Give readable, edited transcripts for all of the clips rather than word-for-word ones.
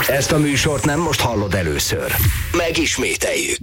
Ezt a műsort nem most hallod először. Megismételjük.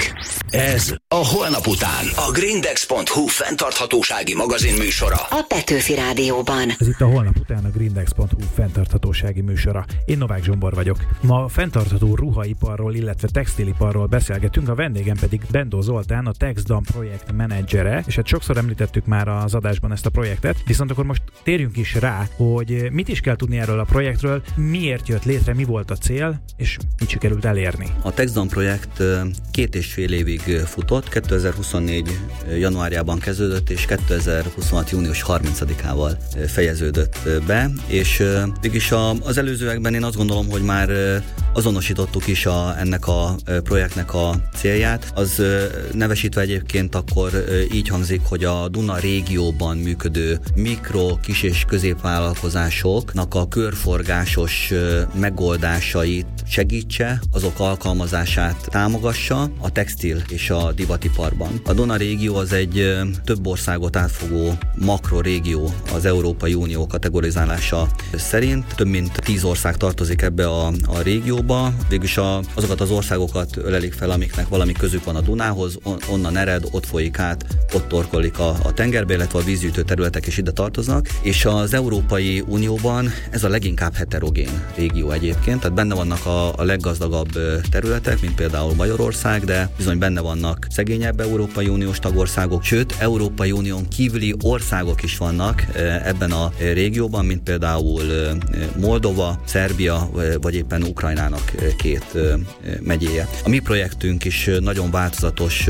Ez a Holnap után. A Grindex.hu fenntarthatósági magazin műsora. A Petőfi Rádióban. Ez itt a Holnap után a Grindex.hu fenntarthatósági műsora. Én Novák Zsombor vagyok. Ma a fenntartható ruhaiparról, illetve textiliparról beszélgetünk, a vendégem pedig Bendó Zoltán, a TexDAM projekt menedzsere, és hát sokszor említettük már az adásban ezt a projektet, viszont akkor most térjünk is rá, hogy mit is kell tudni erről a projektről, miért jött létre, mi volt a cél, és mit sikerült elérni. A TexDAM projekt 2,5 évig futott, 2024 januárjában kezdődött, és 2026 június 30-ával fejeződött be, és mégis az előzőekben én azt gondolom, hogy már azonosítottuk is ennek a projektnek a célját. Az nevesítve egyébként akkor így hangzik, hogy a Duna régióban működő mikro, kis és középvállalkozásoknak a körforgásos megoldásait segítse, azok alkalmazását támogassa a textil és a divatiparban. A Duna régió az egy több országot átfogó makrorégió az Európai Unió kategorizálása szerint. Több mint 10 ország tartozik ebbe a régióba. Végülis azokat az országokat ölelik fel, amiknek valami közük van a Dunához, onnan ered, ott folyik át, ott torkollik a tengerbe, illetve a vízgyűjtő területek is ide tartoznak. És az Európai Unióban ez a leginkább heterogén régió egyébként, tehát benne vannak a leggazdagabb területek, mint például Magyarország, de bizony benne vannak szegényebb Európai Uniós tagországok, sőt, Európai Unión kívüli országok is vannak ebben a régióban, mint például Moldova, Szerbia, vagy éppen Ukrajnának 2 megyéje. A mi projektünk is nagyon változatos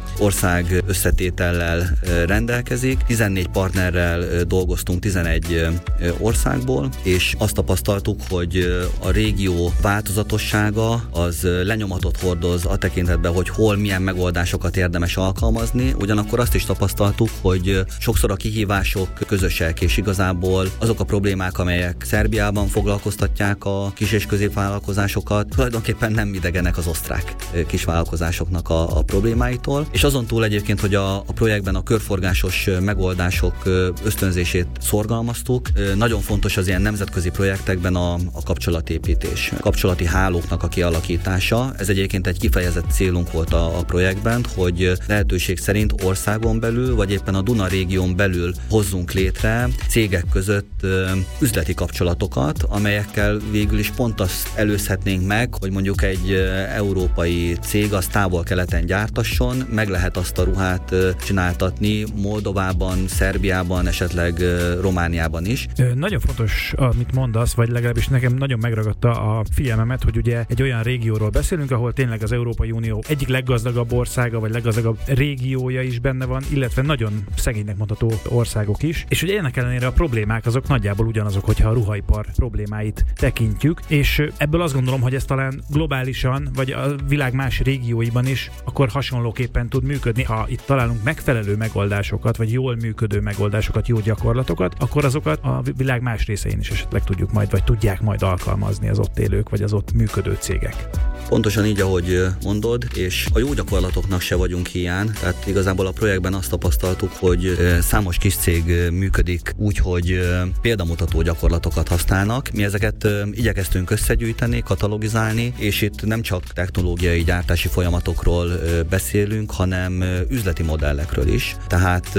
ország összetétellel rendelkezik. 14 partnerrel dolgoztunk 11 országból, és azt tapasztaltuk, hogy a régió változatossága az lenyomatot hordoz a tekintetben, hogy hol milyen megoldásokat érdemes alkalmazni. Ugyanakkor azt is tapasztaltuk, hogy sokszor a kihívások közösek, és igazából azok a problémák, amelyek Szerbiában foglalkoztatják a kis és középvállalkozásokat, tulajdonképpen nem idegenek az osztrák kisvállalkozásoknak a problémáitól. És azon túl egyébként, hogy a projektben a körforgásos megoldások ösztönzését szorgalmaztuk, nagyon fontos az ilyen nemzetközi projektekben a kapcsolatépítés, kapcsolati hálóknak a kialakítása. Ez egyébként egy kifejezett célunk volt a projektben, hogy lehetőség szerint országon belül, vagy éppen a Duna régión belül hozzunk létre cégek között üzleti kapcsolatokat, amelyekkel végül is pont azt előzhetnénk meg, hogy mondjuk egy európai cég az távol-keleten gyártasson, meg lehet azt a ruhát csináltatni Moldovában, Szerbiában, esetleg Romániában is. Nagyon fontos, amit mondasz, vagy legalábbis nekem nagyon megragadta a figyelmemet, hogy ugye egy olyan régióról beszélünk, ahol tényleg az Európai Unió egyik leggazdagabb országa, vagy leggazdagabb régiója is benne van, illetve nagyon szegénynek mondható országok is. És ugye ennek ellenére a problémák azok nagyjából ugyanazok, hogyha a ruhaipar problémáit tekintjük, és ebből azt gondolom, hogy ez talán globálisan, vagy a világ más régióiban is akkor hasonlóképpen tud működni. Ha itt találunk megfelelő megoldásokat, vagy jól működő megoldásokat, jó gyakorlatokat, akkor azokat a világ más részein is esetleg tudjuk majd, vagy tudják majd alkalmazni az ott élők, vagy az ott működő cégek. Pontosan így, ahogy mondod, és a jó gyakorlatoknak se vagyunk hiány, tehát igazából a projektben azt tapasztaltuk, hogy számos kis cég működik úgy, hogy példamutató gyakorlatokat használnak. Mi ezeket igyekeztünk összegyűjteni, katalogizálni, és itt nem csak technológiai gyártási folyamatokról beszélünk, hanem üzleti modellekről is. Tehát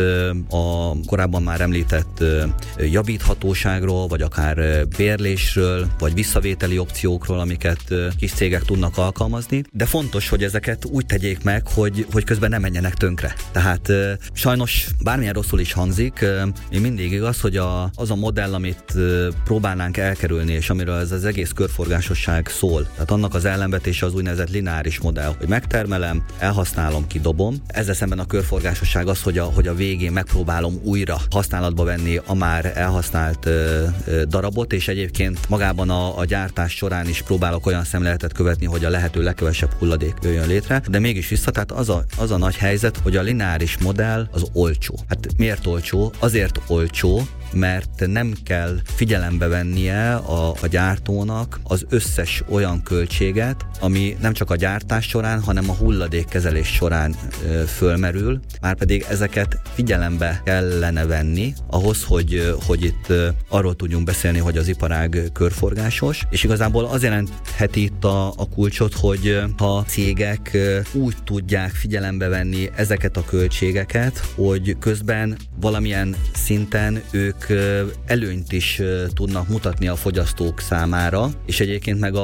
a korábban már említett javíthatóságról, vagy akár bérlésről, vagy visszavételi opciókról, amiket kis cégek tudnak alkalmazni, de fontos, hogy ezeket úgy tegyék meg, hogy közben nem menjenek tönkre. Tehát sajnos bármilyen rosszul is hangzik, még mindig igaz, hogy az a modell, amit próbálnánk elkerülni, és amiről ez az egész körforgásosság szól, tehát annak az ellenvetése az úgynevezett lineáris modell, hogy megtermelem, elhasználom, kidobom. Ezzel szemben a körforgásosság az, hogy a végén megpróbálom újra használatba venni a már elhasznált darabot, és egyébként magában a gyártás során is próbálok olyan szemléletet követni, hogy a lehető legkevesebb hulladék jöjjön létre, de mégis vissza, tehát az a nagy helyzet, hogy a lineáris modell az olcsó. Hát miért olcsó? Azért olcsó, mert nem kell figyelembe vennie a gyártónak az összes olyan költséget, ami nem csak a gyártás során, hanem a hulladékkezelés során fölmerül, márpedig ezeket figyelembe kellene venni ahhoz, hogy itt arról tudjunk beszélni, hogy az iparág körforgásos, és igazából az jelentheti itt a kulcsot, hogy ha cégek úgy tudják figyelembe venni ezeket a költségeket, hogy közben valamilyen szinten ők előnyt is tudnak mutatni a fogyasztók számára, és egyébként meg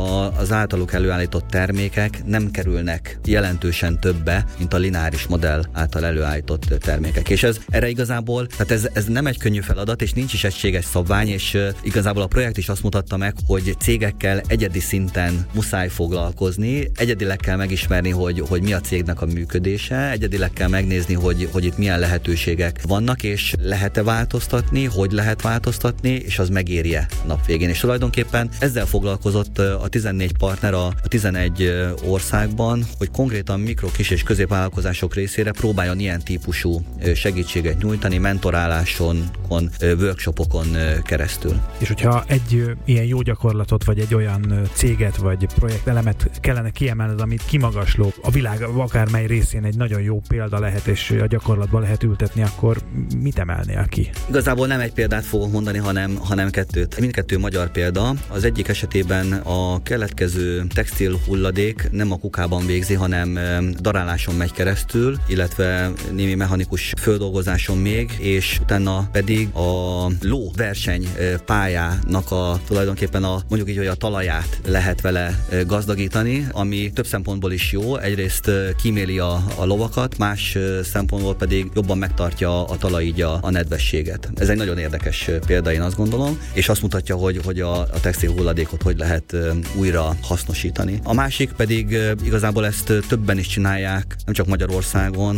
az általuk előállított termékek nem kerülnek jelentősen többe, mint a lineáris modell által előállított termékek. És erre igazából, tehát ez nem egy könnyű feladat, és nincs is egységes szabvány, és igazából a projekt is azt mutatta meg, hogy cégekkel egyedi szinten muszáj foglalkozni, egyedileg kell megismerni, hogy mi a cégnek a működése, egyedileg kell megnézni, hogy itt milyen lehetőségek vannak, és lehet-e változtatni, hogy lehet változtatni, és az megéri-e a nap végén. És tulajdonképpen ezzel foglalkozott a 14 partner a 11 országban, hogy konkrétan mikro, kis és középvállalkozások részére próbáljon ilyen típusú segítséget nyújtani, mentoráláson, workshopokon keresztül. És hogyha egy ilyen jó gyakorlatot, vagy egy olyan céget, vagy projektelemet kellene kiemelned, amit kimagasló, a világ akármely részén egy nagyon jó példa lehet, és a gyakorlatban lehet ültetni, akkor mit emelnél ki? Igazából nem egy példát fogok mondani, hanem kettőt. Mindkettő magyar példa. Az egyik esetében a keletkező textil hulladék nem a kukában végzi, hanem daráláson megy keresztül, illetve némi mechanikus földolgozáson még, és utána pedig a ló verseny pályának tulajdonképpen mondjuk így, hogy a talaját lehet vele gazdagítani, ami több szempontból is jó. Egyrészt kíméli a lovakat, más szempontból pedig jobban megtartja a talaj így a nedvességet. Ez egy nagyon érdekes példa, én azt gondolom, és azt mutatja, hogy a textil hulladékot hogy lehet újra hasznosítani. A másik pedig igazából ezt többen is csinálják, nem csak Magyarországon,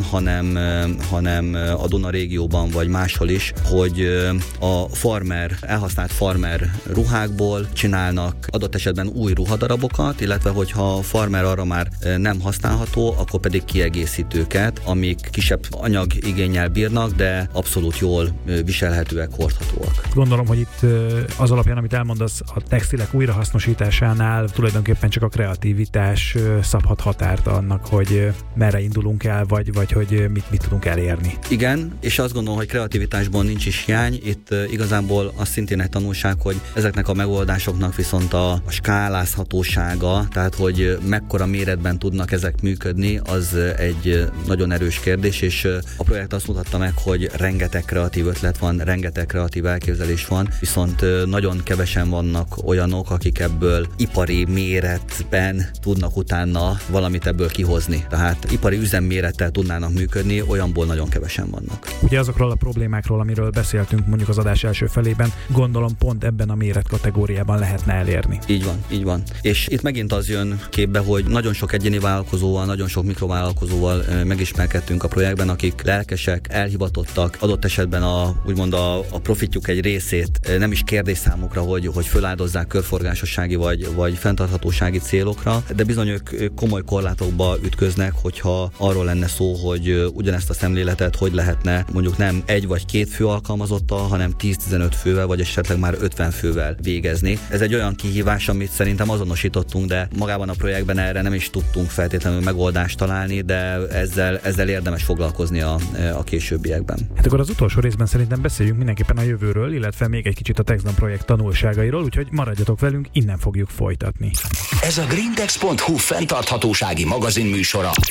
hanem a Duna régióban vagy máshol is, hogy a elhasznált farmer ruhákból csinálnak adott esetben új ruhadarabokat, illetve hogyha a farmer arra már nem használható, akkor pedig kiegészítőket, amik kisebb anyagigénnyel bírnak, de abszolút jól viselhetőek, hordhatóak. Gondolom, hogy itt az alapján, amit elmondasz, a textilek újrahasznosításánál tulajdonképpen csak a kreativitás szabhat határt annak, hogy merre indulunk el, vagy hogy mit tudunk elérni. Igen, és azt gondolom, hogy kreativitásban nincs is hiány. Itt igazából az szintén egy tanulság, hogy ezeknek a megoldásoknak viszont a skálázhatósága, tehát hogy mekkora méretben tudnak ezek működni, az egy nagyon erős kérdés, és a projekt azt mutatta meg, hogy rengeteg kreatív ötlet van, rengeteg kreatív elképzelés van, viszont nagyon kevesen vannak olyanok, akik ebből ipari méretben tudnak utána valamit ebből kihozni. Tehát ipari üzemmérettel tudnának működni, olyanból nagyon kevesen vannak. Ugye azokról a problémákról, amiről beszéltünk mondjuk az adás első felében, gondolom pont ebben a méretkategóriában lehetne elérni. Így van. És itt megint az jön képbe, hogy nagyon sok egyéni vállalkozóval, nagyon sok mikrovállalkozóval megismerkedtünk a projektben, akik lelkesek, elhivatottak, adott esetben úgymond a profitjuk egy részét nem is kérdés számukra, hogy föláldozzák körforgásossági vagy fenntarthatósági célokra, de bizony ők komoly korlátokba ütköznek, hogyha arról lenne szó, hogy ugyanezt a szemléletet hogy lehetne mondjuk nem 1 vagy 2 fő alkalmazottal, hanem 10-15 fővel, vagy esetleg már 50 fővel végezni. Ez egy olyan kihívás, amit szerintem azonosítottunk, de magában a projektben erre nem is tudtunk feltétlenül megoldást találni, de ezzel érdemes foglalkozni a későbbiekben. Hát akkor az utolsó részben szerintem beszéljünk mindenképpen a jövőről, illetve még egy kicsit a Texdom projekt tanulságairól, úgyhogy maradjatok velünk, innen fogjuk folytatni. Ez a grindex.hu fenntarthatósági magazin műsora